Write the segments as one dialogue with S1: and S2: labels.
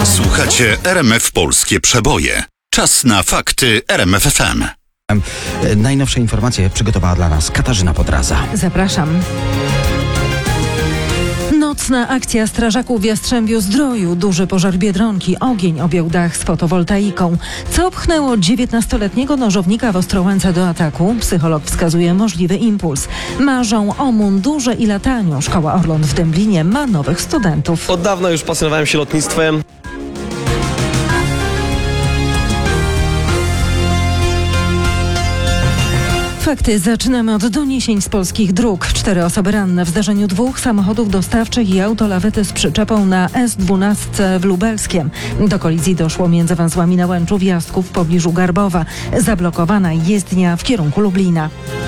S1: Słuchacie RMF Polskie Przeboje. Czas na fakty RMF FM.
S2: Najnowsze informacje przygotowała dla nas Katarzyna Podraza.
S3: Zapraszam. Nocna akcja strażaków w Jastrzębiu-Zdroju. Duży pożar Biedronki. Ogień objął dach z fotowoltaiką. Co pchnęło 19-letniego nożownika w Ostrołęce do ataku? Psycholog wskazuje możliwy impuls. Marzą o mundurze i lataniu. Szkoła Orląt w Dęblinie ma nowych studentów.
S4: Od dawna już pasjonowałem się lotnictwem.
S3: Fakty zaczynamy od doniesień z polskich dróg. 4 osoby ranne w zdarzeniu 2 samochodów dostawczych i autolawety z przyczepą na S12 w Lubelskiem. Do kolizji doszło między węzłami na Łęczu Wjastków w pobliżu Garbowa. Zablokowana jezdnia w kierunku Lublina.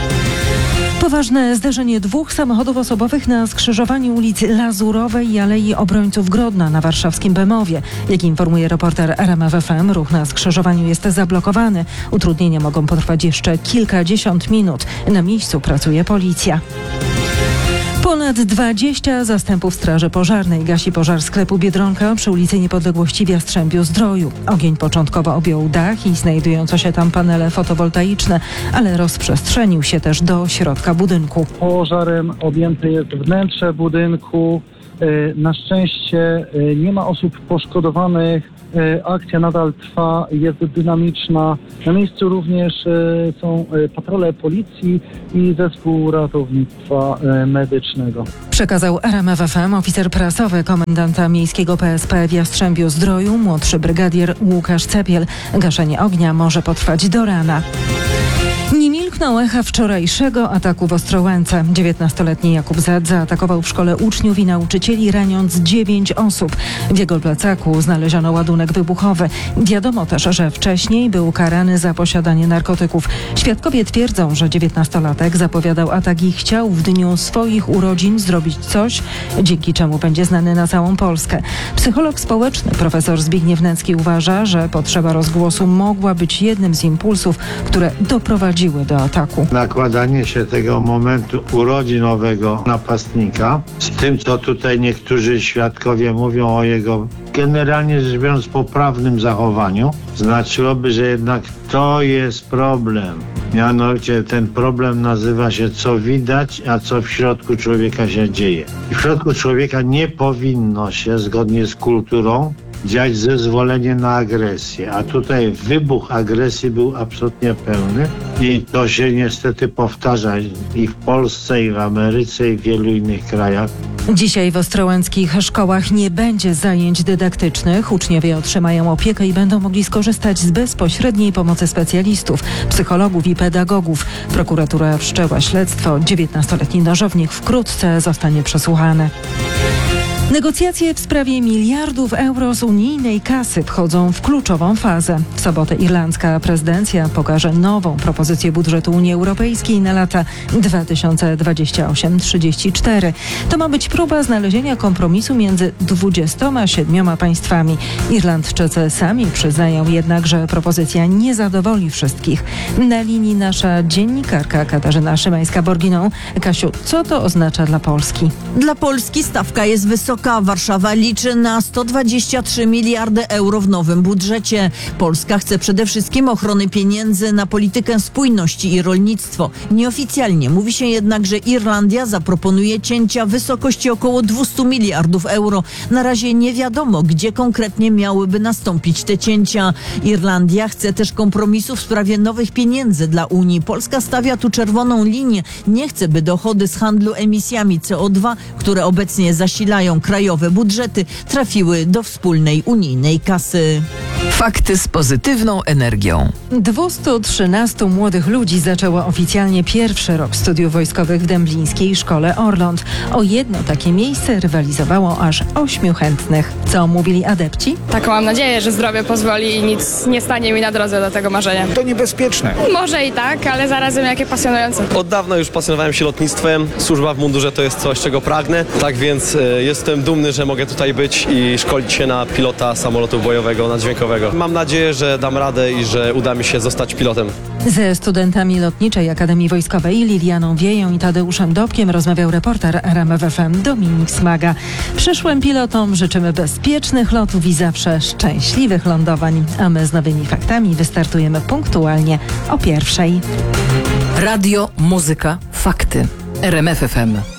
S3: Poważne zderzenie 2 samochodów osobowych na skrzyżowaniu ulic Lazurowej i Alei Obrońców Grodna na warszawskim Bemowie. Jak informuje reporter RMF FM, ruch na skrzyżowaniu jest zablokowany. Utrudnienia mogą potrwać jeszcze kilkadziesiąt minut. Na miejscu pracuje policja. Ponad 20 zastępów Straży Pożarnej gasi pożar sklepu Biedronka przy ulicy Niepodległości w Jastrzębiu-Zdroju. Ogień początkowo objął dach i znajdujące się tam panele fotowoltaiczne, ale rozprzestrzenił się też do środka budynku.
S5: Pożarem objęte jest wnętrze budynku. Na szczęście nie ma osób poszkodowanych. Akcja nadal trwa, jest dynamiczna. Na miejscu również są patrole policji i zespół ratownictwa medycznego.
S3: Przekazał RMF FM oficer prasowy komendanta miejskiego PSP w Jastrzębiu-Zdroju, młodszy brygadier Łukasz Cepiel. Gaszenie ognia może potrwać do rana. Nie milkną echa wczorajszego ataku w Ostrołęce. 19-letni Jakub Z. zaatakował w szkole uczniów i nauczycieli, raniąc 9 osób. W jego plecaku znaleziono ładunek wybuchowy. Wiadomo też, że wcześniej był karany za posiadanie narkotyków. Świadkowie twierdzą, że 19-latek zapowiadał atak i chciał w dniu swoich urodzin zrobić coś, dzięki czemu będzie znany na całą Polskę. Psycholog społeczny profesor Zbigniew Nęcki uważa, że potrzeba rozgłosu mogła być jednym z impulsów, które doprowadziły do ataku.
S6: Nakładanie się tego momentu urodzinowego napastnika z tym, co tutaj niektórzy świadkowie mówią o jego generalnie rzecz biorąc poprawnym zachowaniu, znaczyłoby, że jednak to jest problem. Mianowicie ten problem nazywa się co widać, a co w środku człowieka się dzieje. W środku człowieka nie powinno się, zgodnie z kulturą, dziać zezwolenie na agresję, a tutaj wybuch agresji był absolutnie pełny i to się niestety powtarza i w Polsce, i w Ameryce, i w wielu innych krajach.
S3: Dzisiaj w ostrołęckich szkołach nie będzie zajęć dydaktycznych. Uczniowie otrzymają opiekę i będą mogli skorzystać z bezpośredniej pomocy specjalistów, psychologów i pedagogów. Prokuratura wszczęła śledztwo. 19-letni nożownik wkrótce zostanie przesłuchany. Negocjacje w sprawie miliardów euro z unijnej kasy wchodzą w kluczową fazę. W sobotę irlandzka prezydencja pokaże nową propozycję budżetu Unii Europejskiej na lata 2028-34. To ma być próba znalezienia kompromisu między 27 państwami. Irlandczycy sami przyznają jednak, że propozycja nie zadowoli wszystkich. Na linii nasza dziennikarka Katarzyna Szymańska-Borginą. Kasiu, co to oznacza dla Polski?
S7: Dla Polski stawka jest wysoka. Warszawa liczy na 123 miliardy euro w nowym budżecie. Polska chce przede wszystkim ochrony pieniędzy na politykę spójności i rolnictwo. Nieoficjalnie mówi się jednak, że Irlandia zaproponuje cięcia w wysokości około 200 miliardów euro. Na razie nie wiadomo, gdzie konkretnie miałyby nastąpić te cięcia. Irlandia chce też kompromisu w sprawie nowych pieniędzy dla Unii. Polska stawia tu czerwoną linię. Nie chce, by dochody z handlu emisjami CO2, które obecnie zasilają krajowe budżety, trafiły do wspólnej unijnej kasy.
S8: Fakty z pozytywną energią.
S3: 213 młodych ludzi zaczęło oficjalnie pierwszy rok studiów wojskowych w Dęblińskiej Szkole Orląt. O jedno takie miejsce rywalizowało aż 8 chętnych. Co mówili adepci?
S9: Taką mam nadzieję, że zdrowie pozwoli i nic nie stanie mi na drodze do tego marzenia.
S2: To niebezpieczne.
S9: Może i tak, ale zarazem jakie pasjonujące.
S4: Od dawna już pasjonowałem się lotnictwem. Służba w mundurze to jest coś, czego pragnę. Tak więc jestem dumny, że mogę tutaj być i szkolić się na pilota samolotu bojowego, naddźwiękowego. Mam nadzieję, że dam radę i że uda mi się zostać pilotem.
S3: Ze studentami Lotniczej Akademii Wojskowej Lilianą Wieją i Tadeuszem Dobkiem rozmawiał reporter RMF FM Dominik Smaga. Przyszłym pilotom życzymy bezpiecznych lotów i zawsze szczęśliwych lądowań, a my z nowymi faktami wystartujemy punktualnie o 1:00.
S8: Radio, muzyka, fakty. RMF FM.